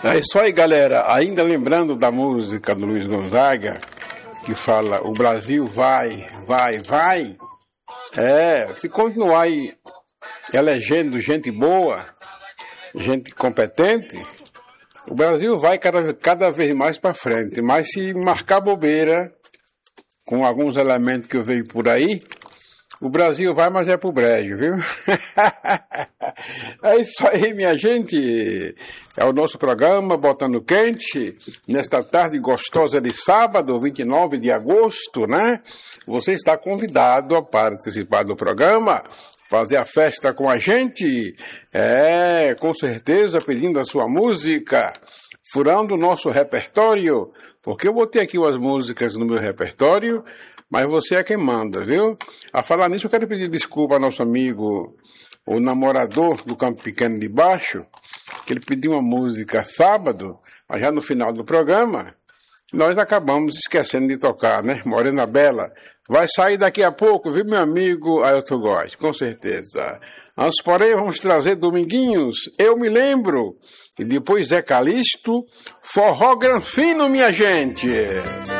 É isso aí, galera. Ainda lembrando da música do Luiz Gonzaga, que fala: o Brasil vai, vai, vai. Se continuar aí elegendo gente boa, gente competente, o Brasil vai cada vez mais para frente. Mas se marcar bobeira com alguns elementos que eu vejo por aí, o Brasil vai, mas é pro brejo, viu? É isso aí, minha gente. É o nosso programa Botando Quente, nesta tarde gostosa de sábado, 29 de agosto, né? Você está convidado a participar do programa, fazer a festa com a gente. Com certeza, pedindo a sua música, furando o nosso repertório, porque eu botei aqui umas músicas no meu repertório, mas você é quem manda, viu? A falar nisso, eu quero pedir desculpa ao nosso amigo, o namorador do Campo Pequeno de Baixo, que ele pediu uma música sábado, mas já no final do programa, nós acabamos esquecendo de tocar, né? Morena Bela. Vai sair daqui a pouco, viu, meu amigo Ailton Góes? Com certeza. Antes, porém, vamos trazer Dominguinhos, Eu Me Lembro. E depois Zé Calixto, Forró Granfino, minha gente.